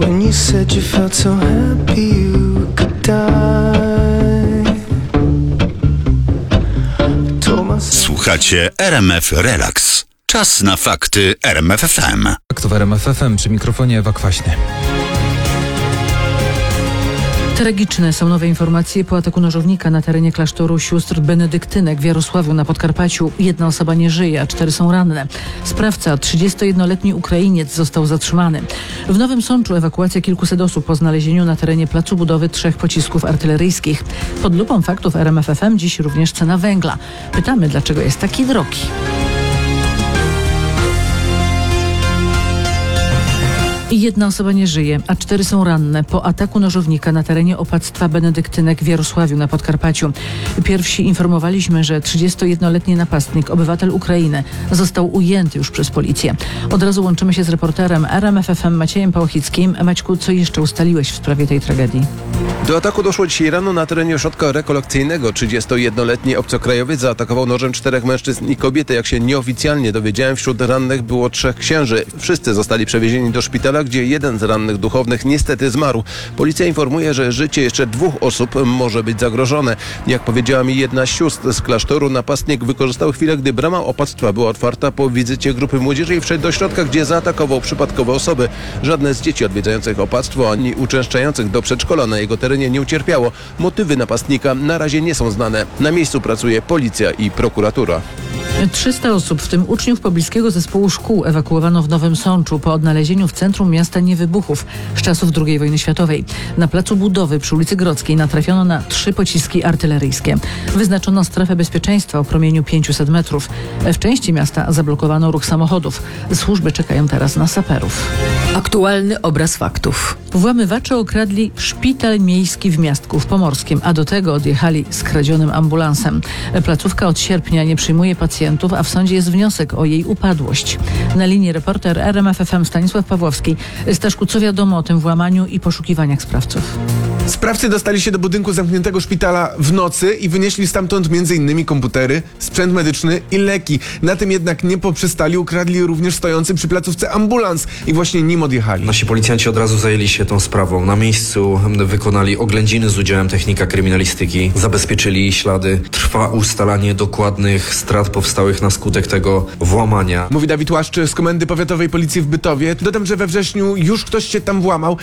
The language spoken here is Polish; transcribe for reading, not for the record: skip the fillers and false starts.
when you said you felt so happy you could die. Told myself. Słuchacie RMF Relax. Czas na fakty RMF FM. Faktów RMF FM, przy mikrofonie Ewa Kwaśny. Tragiczne są nowe informacje po ataku nożownika na terenie klasztoru sióstr benedyktynek w Jarosławiu na Podkarpaciu. Jedna osoba nie żyje, a 4 są ranne. Sprawca, 31-letni Ukrainiec, został zatrzymany. W Nowym Sączu ewakuacja kilkuset osób po znalezieniu na terenie placu budowy 3 pocisków artyleryjskich. Pod lupą faktów RMF FM dziś również cena węgla. Pytamy, dlaczego jest taki drogi. Jedna osoba nie żyje, a 4 są ranne po ataku nożownika na terenie opactwa benedyktynek w Jarosławiu na Podkarpaciu. Pierwsi informowaliśmy, że 31-letni napastnik, obywatel Ukrainy, został ujęty już przez policję. Od razu łączymy się z reporterem RMF FM Maciejem Pałachickim. Maćku, co jeszcze ustaliłeś w sprawie tej tragedii? Do ataku doszło dzisiaj rano na terenie ośrodka rekolekcyjnego. 31-letni obcokrajowiec zaatakował nożem 4 mężczyzn i kobietę. Jak się nieoficjalnie dowiedziałem, wśród rannych było 3 księży. Wszyscy zostali przewiezieni do szpitala, gdzie jeden z rannych duchownych niestety zmarł. Policja informuje, że życie jeszcze 2 osób może być zagrożone. Jak powiedziała mi jedna z sióstr z klasztoru, napastnik wykorzystał chwilę, gdy brama opactwa była otwarta po wizycie grupy młodzieży i wszedł do środka, gdzie zaatakował przypadkowe osoby. Żadne z dzieci odwiedzających opactwo ani uczęszczających do przedszkola na jego terenie nie ucierpiało. Motywy napastnika na razie nie są znane. Na miejscu pracuje policja i prokuratura. 300 osób, w tym uczniów pobliskiego zespołu szkół, ewakuowano w Nowym Sączu po odnalezieniu w centrum miasta niewybuchów z czasów II wojny światowej. Na placu budowy przy ulicy Grodzkiej natrafiono na 3 pociski artyleryjskie. Wyznaczono strefę bezpieczeństwa o promieniu 500 metrów. W części miasta zablokowano ruch samochodów. Służby czekają teraz na saperów. Aktualny obraz faktów. Włamywacze okradli szpital miejski w Miastku w Pomorskiem, a do tego odjechali skradzionym ambulansem. Placówka od sierpnia nie przyjmuje pacjentów, a w sądzie jest wniosek o jej upadłość. Na linii reporter RMF FM Stanisław Pawłowski. Staszku, co wiadomo o tym włamaniu i poszukiwaniach sprawców? Sprawcy dostali się do budynku zamkniętego szpitala w nocy i wynieśli stamtąd m.in. komputery, sprzęt medyczny i leki. Na tym jednak nie poprzestali, ukradli również stojący przy placówce ambulans i właśnie nim odjechali. Nasi policjanci od razu zajęli się tą sprawą. Na miejscu wykonali oględziny z udziałem technika kryminalistyki, zabezpieczyli ślady. Trwa ustalanie dokładnych strat powstałych na skutek tego włamania. Mówi Dawid Łaszczy z Komendy Powiatowej Policji w Bytowie. Dodam, że we wrześniu już ktoś się tam włamał.